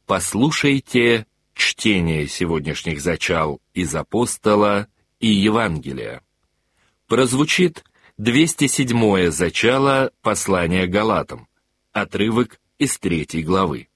Послушайте чтение сегодняшних зачал из Апостола и Евангелия. Прозвучит 207-е зачало послания Галатам, отрывок из 3 главы.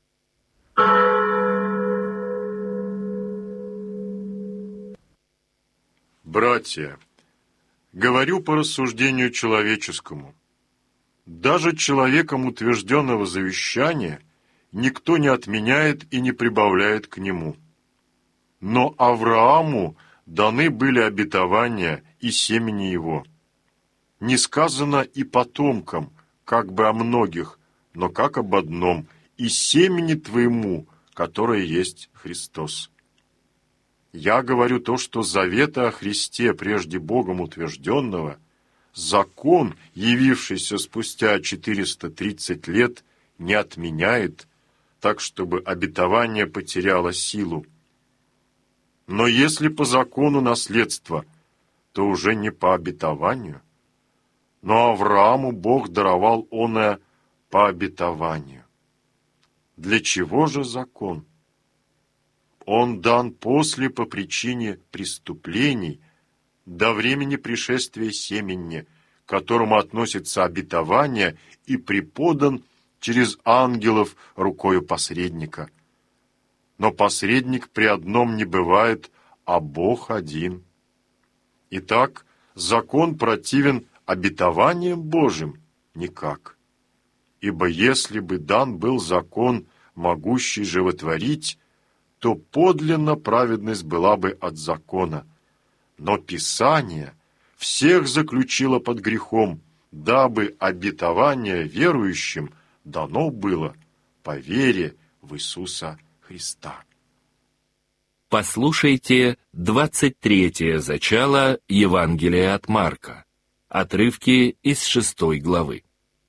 Братья, говорю по рассуждению человеческому. Даже человеком утвержденного завещания никто не отменяет и не прибавляет к нему. Но Аврааму даны были обетования и семени его. Не сказано и потомкам, как бы о многих, но как об одном, и семени твоему, которое есть Христос. Я говорю то, что завета о Христе, прежде Богом утвержденного, закон, явившийся спустя 430 лет, не отменяет, так, чтобы обетование потеряло силу. Но если по закону наследство, то уже не по обетованию. Но Аврааму Бог даровал оное по обетованию. Для чего же закон? Он дан после по причине преступлений до времени пришествия семени, к которому относится обетование, и преподан через ангелов рукою посредника. Но посредник при одном не бывает, а Бог один. Итак, закон противен обетованием Божьим? Никак. Ибо если бы дан был закон, могущий животворить, то подлинно праведность была бы от закона. Но Писание всех заключило под грехом, дабы обетование верующим дано было по вере в Иисуса Христа. Послушайте 23-е зачало Евангелия от Марка, отрывки из 6 главы.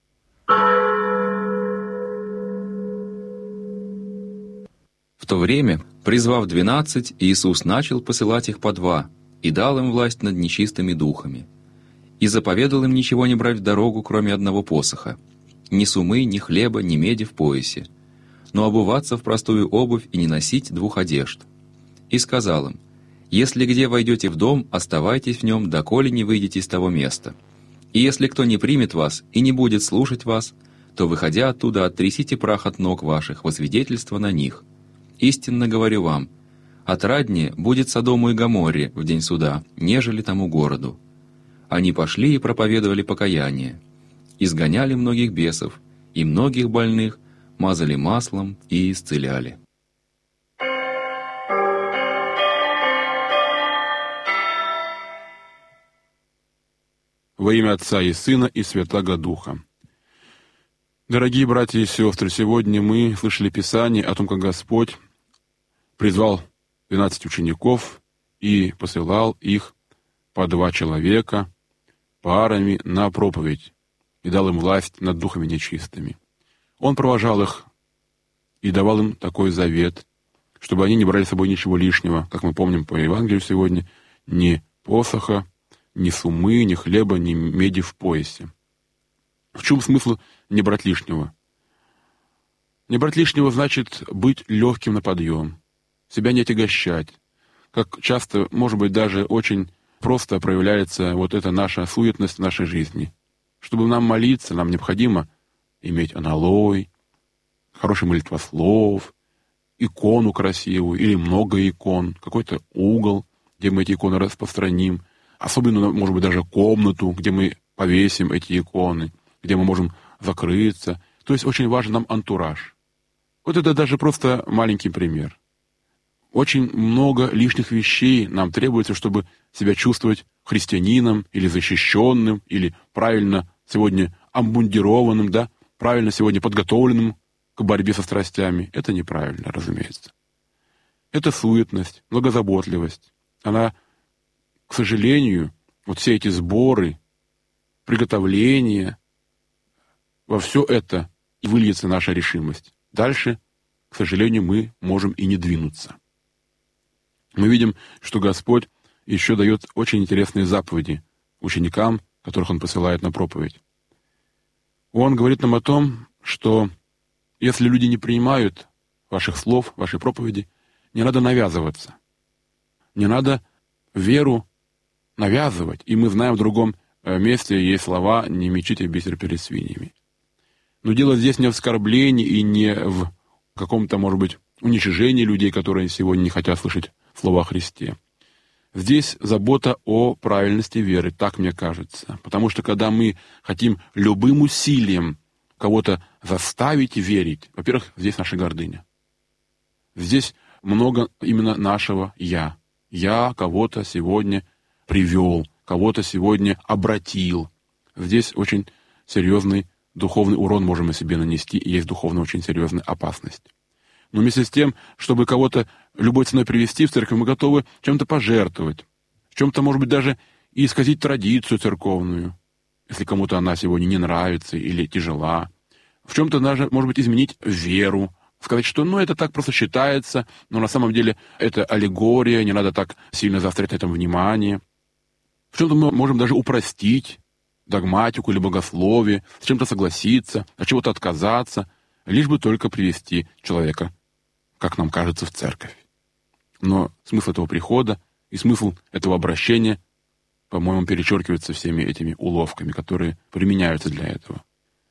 В то время, призвав 12, Иисус начал посылать их по 2 и дал им власть над нечистыми духами. И заповедал им ничего не брать в дорогу, кроме одного посоха, ни сумы, ни хлеба, ни меди в поясе, но обуваться в простую обувь и не носить 2 одежд. И сказал им: «Если где войдете в дом, оставайтесь в нем, доколе не выйдете из того места. И если кто не примет вас и не будет слушать вас, то, выходя оттуда, оттрясите прах от ног ваших во свидетельство на них. Истинно говорю вам, отраднее будет Содому и Гоморре в день суда, нежели тому городу». Они пошли и проповедовали покаяние, изгоняли многих бесов, и многих больных мазали маслом и исцеляли. Во имя Отца и Сына и Святаго Духа. Дорогие братья и сестры, сегодня мы слышали Писание о том, как Господь призвал 12 учеников и посылал их по 2 человека парами на проповедь и дал им власть над духами нечистыми. Он провожал их и давал им такой завет, чтобы они не брали с собой ничего лишнего, как мы помним по Евангелию сегодня, ни посоха, ни сумы, ни хлеба, ни меди в поясе. В чем смысл не брать лишнего? Не брать лишнего значит быть легким на подъем, себя не отягощать. Как часто, может быть, даже очень просто проявляется вот эта наша суетность в нашей жизни. Чтобы нам молиться, нам необходимо иметь аналой, хороший молитвослов, икону красивую или много икон, какой-то угол, где мы эти иконы распространим, особенно, может быть, даже комнату, где мы повесим эти иконы, где мы можем закрыться. То есть очень важен нам антураж. Вот это даже просто маленький пример. Очень много лишних вещей нам требуется, чтобы себя чувствовать христианином или защищенным, или правильно сегодня обмундированным, да, правильно сегодня подготовленным к борьбе со страстями. Это неправильно, разумеется. Это суетность, многозаботливость. Она, к сожалению, вот все эти сборы, приготовления, во все это и выльется наша решимость. Дальше, к сожалению, мы можем и не двинуться. Мы видим, что Господь еще дает очень интересные заповеди ученикам, которых Он посылает на проповедь. Он говорит нам о том, что если люди не принимают ваших слов, вашей проповеди, не надо навязываться. Не надо веру навязывать. И мы знаем, в другом месте есть слова «не мечите бисер перед свиньями». Но дело здесь не в оскорблении и не в каком-то, может быть, уничижении людей, которые сегодня не хотят слышать слова о Христе. Здесь забота о правильности веры, так мне кажется. Потому что когда мы хотим любым усилием кого-то заставить верить, во-первых, здесь наша гордыня. Здесь много именно нашего «я». Я кого-то сегодня привел, кого-то сегодня обратил. Здесь очень серьезный духовный урон можем мы себе нанести, и есть духовно очень серьезная опасность. Но вместе с тем, чтобы кого-то любой ценой привести в церковь, мы готовы чем-то пожертвовать, в чем-то, может быть, даже и исказить традицию церковную, если кому-то она сегодня не нравится или тяжела. В чем-то даже, может быть, изменить веру, сказать, что это так просто считается, но на самом деле это аллегория, не надо так сильно заострять на этом внимание. В чем-то мы можем даже упростить догматику или богословие, с чем-то согласиться, от чего-то отказаться, лишь бы только привести человека, как нам кажется, в церковь. Но смысл этого прихода и смысл этого обращения, по-моему, перечеркивается всеми этими уловками, которые применяются для этого.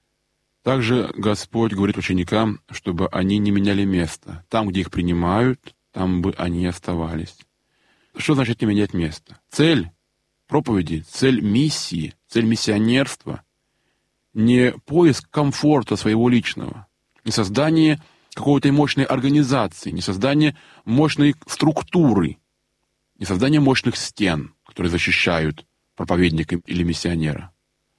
Также Господь говорит ученикам, чтобы они не меняли место. Там, где их принимают, там бы они оставались. Что значит не менять место? Цель проповеди, цель миссии, цель миссионерства — не поиск комфорта своего личного, не создание какой-то мощной организации, не создание мощной структуры, не создание мощных стен, которые защищают проповедника или миссионера.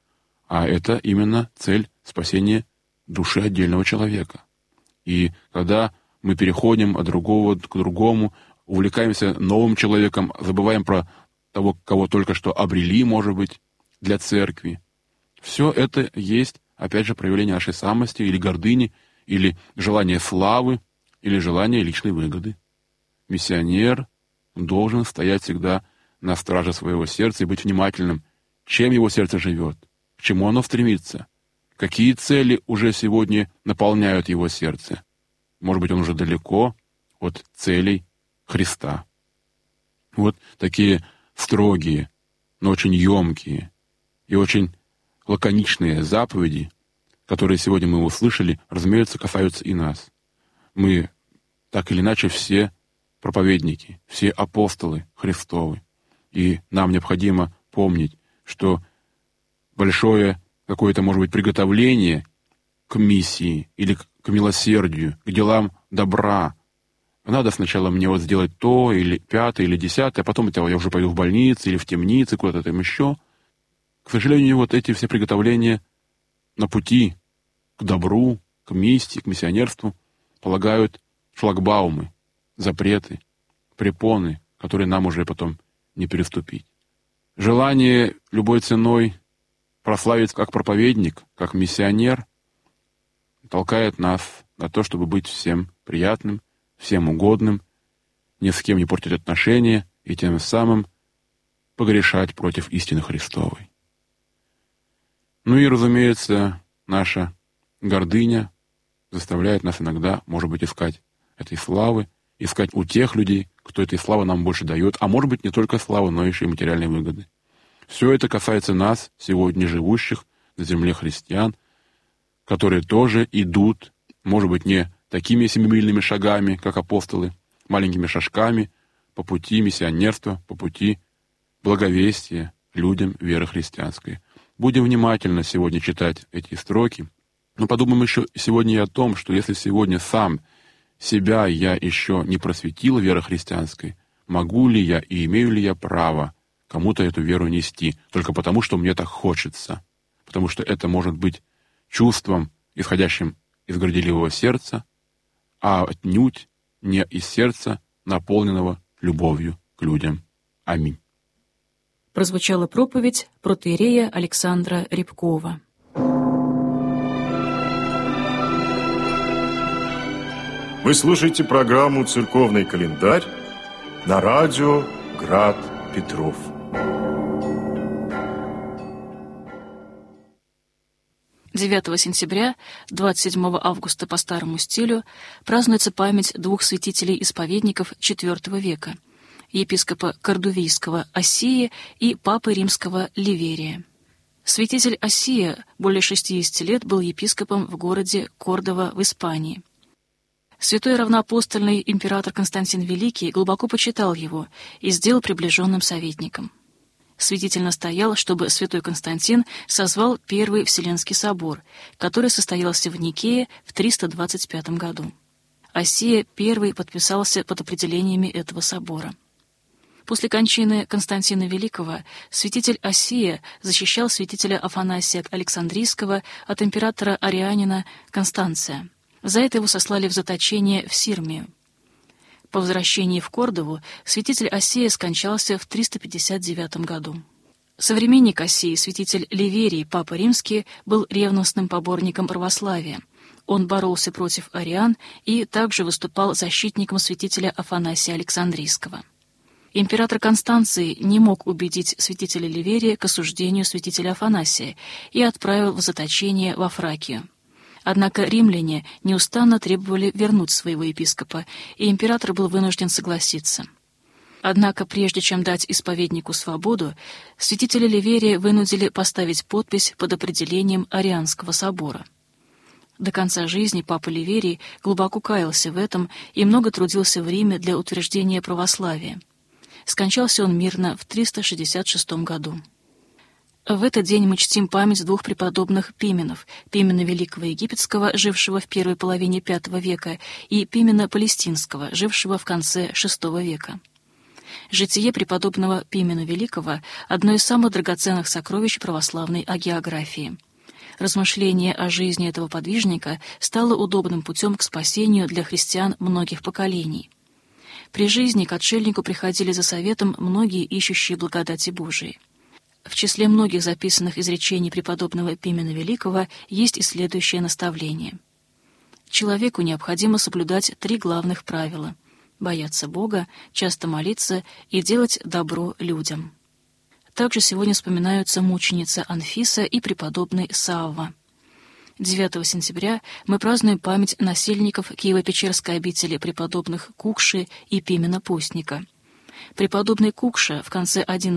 А это именно цель спасения души отдельного человека. И когда мы переходим от другого к другому, увлекаемся новым человеком, забываем про того, кого только что обрели, может быть, для церкви, все это есть, опять же, проявление нашей самости или гордыни, или желание славы, или желание личной выгоды. Миссионер должен стоять всегда на страже своего сердца и быть внимательным, чем его сердце живет, к чему оно стремится, какие цели уже сегодня наполняют его сердце. Может быть, он уже далеко от целей Христа. Вот такие строгие, но очень емкие и очень лаконичные заповеди, которые сегодня мы услышали, разумеется, касаются и нас. Мы, так или иначе, все проповедники, все апостолы Христовы. И нам необходимо помнить, что большое какое-то, может быть, приготовление к миссии или к милосердию, к делам добра. Надо сначала мне сделать то, или 5-е, или 10-е, а потом я уже пойду в больницу или в темницу, куда-то там еще. К сожалению, эти все приготовления на пути к добру, к миссии, к миссионерству полагают шлагбаумы, запреты, препоны, которые нам уже потом не переступить. Желание любой ценой прославиться как проповедник, как миссионер, толкает нас на то, чтобы быть всем приятным, всем угодным, ни с кем не портить отношения и тем самым погрешать против истины Христовой. И, разумеется, наша гордыня заставляет нас иногда, может быть, искать этой славы, искать у тех людей, кто этой славы нам больше дает, а может быть, не только славы, но еще и материальные выгоды. Все это касается нас, сегодня живущих на земле христиан, которые тоже идут, может быть, не такими семимильными шагами, как апостолы, маленькими шажками по пути миссионерства, по пути благовестия людям веры христианской. Будем внимательно сегодня читать эти строки, но подумаем еще сегодня и о том, что если сегодня сам себя я еще не просветил верой христианской, могу ли я и имею ли я право кому-то эту веру нести, только потому, что мне так хочется, потому что это может быть чувством, исходящим из горделивого сердца, а отнюдь не из сердца, наполненного любовью к людям. Аминь. Прозвучала проповедь протоиерея Александра Рябкова. Вы слушаете программу «Церковный календарь» на радио «Град Петров». 9 сентября, 27 августа по старому стилю, празднуется память двух святителей-исповедников IV века, епископа Кордувийского Оссии и папы римского Ливерия. Святитель Оссия более 60 лет был епископом в городе Кордова в Испании. Святой равноапостольный император Константин Великий глубоко почитал его и сделал приближенным советником. Святитель настоял, чтобы святой Константин созвал Первый Вселенский собор, который состоялся в Никее в 325 году. Оссия первый подписался под определениями этого собора. После кончины Константина Великого святитель Оссия защищал святителя Афанасия Александрийского от императора Арианина Констанция. За это его сослали в заточение в Сирмию. По возвращении в Кордову святитель Оссия скончался в 359 году. Современник Оссии, святитель Ливерий, папа римский, был ревностным поборником православия. Он боролся против ариан и также выступал защитником святителя Афанасия Александрийского. Император Констанций не мог убедить святителя Ливерия к осуждению святителя Афанасия и отправил в заточение во Фракию. Однако римляне неустанно требовали вернуть своего епископа, и император был вынужден согласиться. Однако, прежде чем дать исповеднику свободу, святителя Ливерия вынудили поставить подпись под определением Арианского собора. До конца жизни папа Ливерий глубоко каялся в этом и много трудился в Риме для утверждения православия. Скончался он мирно в 366 году. В этот день мы чтим память двух преподобных Пименов: Пимена Великого Египетского, жившего в первой половине V века, и Пимена Палестинского, жившего в конце VI века. Житие преподобного Пимена Великого – одно из самых драгоценных сокровищ православной агеографии. Размышление о жизни этого подвижника стало удобным путем к спасению для христиан многих поколений. При жизни к отшельнику приходили за советом многие ищущие благодати Божией. В числе многих записанных изречений преподобного Пимена Великого есть и следующее наставление. Человеку необходимо соблюдать 3 главных правила: бояться Бога, часто молиться и делать добро людям. Также сегодня вспоминаются мученица Анфиса и преподобный Савва. 9 сентября мы празднуем память насельников Киево-Печерской обители преподобных Кукши и Пимена Постника. Преподобный Кукша в конце XI